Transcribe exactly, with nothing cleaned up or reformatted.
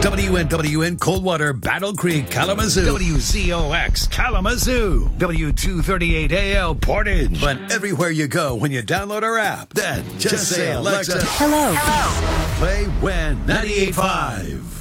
W N W N Coldwater, Battle Creek, Kalamazoo. W Z O X, Kalamazoo. W two thirty-eight A L, Portage. But everywhere you go when you download our app, then just, just say, Alexa, hello. Hello. Play When ninety-eight point five.